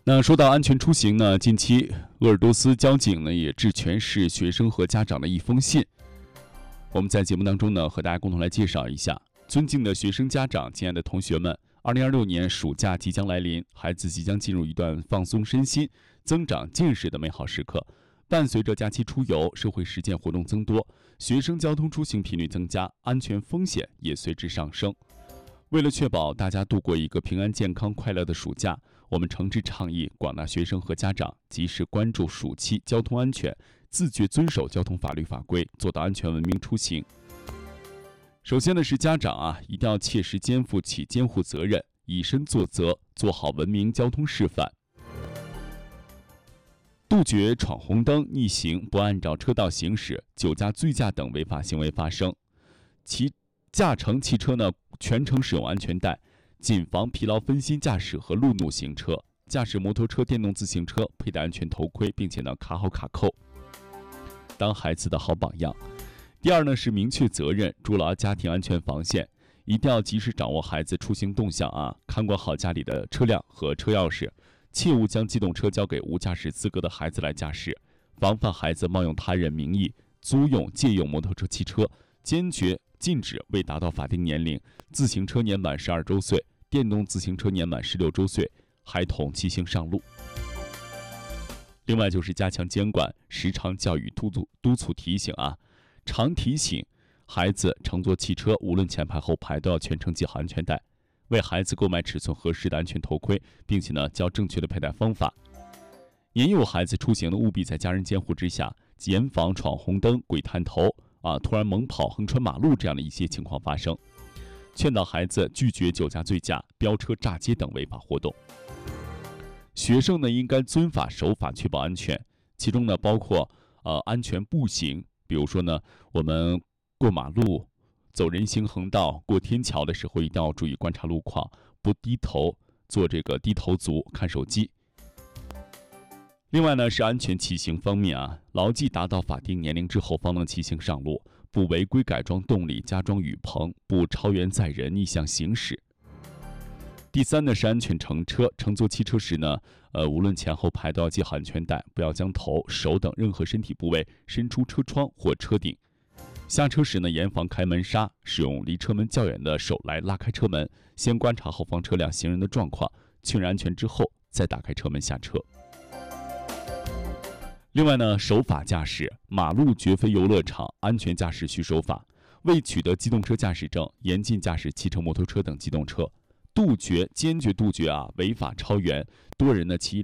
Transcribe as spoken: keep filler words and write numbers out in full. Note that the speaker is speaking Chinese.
那说到安全出行呢，近期鄂尔多斯交警呢也致全市学生和家长的一封信。我们在节目当中呢和大家共同来介绍一下。尊敬的学生家长，亲爱的同学们，二零二六年暑假即将来临，孩子即将进入一段放松身心、增长见识的美好时刻。伴随着假期出游、社会实践活动增多，学生交通出行频率增加，安全风险也随之上升。为了确保大家度过一个平安、健康、快乐的暑假，我们诚挚倡议广大学生和家长及时关注暑期交通安全，自觉遵守交通法律法规，做到安全文明出行。首先呢是家长啊，一定要切实肩负起监护责任，以身作则，做好文明交通示范，杜绝闯红灯、逆行、不按照车道行驶、酒驾、醉驾等违法行为发生。其驾乘汽车呢，全程使用安全带，谨防疲劳分心驾驶和路怒行车。驾驶摩托车、电动自行车佩戴安全头盔，并且呢卡好卡扣，当孩子的好榜样。第二呢是明确责任，筑牢家庭安全防线，一定要及时掌握孩子出行动向啊，看管好家里的车辆和车钥匙，切勿将机动车交给无驾驶资格的孩子来驾驶，防范孩子冒用他人名义租用、借用摩托车、汽车，坚决禁止未达到法定年龄、自行车年满十二周岁、电动自行车年满十六周岁孩童骑行上路。另外就是加强监管，时常教育督促督促提醒啊，常提醒孩子乘坐汽车，无论前排后排都要全程系好安全带，为孩子购买尺寸合适的安全头盔，并且呢教正确的佩戴方法。年幼孩子出行呢，务必在家人监护之下，严防闯红灯、鬼探头啊、突然猛跑、横穿马路这样的一些情况发生。劝导孩子拒绝酒驾、醉驾、飙车、炸街等违法活动。学生呢应该遵法守法，确保安全，其中呢包括呃安全步行，比如说呢我们过马路、走人行横道、过天桥的时候，一定要注意观察路况，不低头做这个低头族看手机。另外呢是安全骑行方面啊，牢记达到法定年龄之后方能骑行上路，不违规改装动力、加装雨棚，不超员载人、逆向行驶。第三呢是安全乘车，乘坐汽车时呢，呃，无论前后排都要系好安全带，不要将头、手等任何身体部位伸出车窗或车顶。下车时呢，严防开门刹，使用离车门较远的手来拉开车门，先观察后方车辆、行人的状况，确认安全之后再打开车门下车。另外呢，守法驾驶，马路绝非游乐场，安全驾驶需守法。未取得机动车驾驶证，严禁驾驶汽车、摩托车等机动车。杜绝坚决杜绝啊违法超员，多人呢骑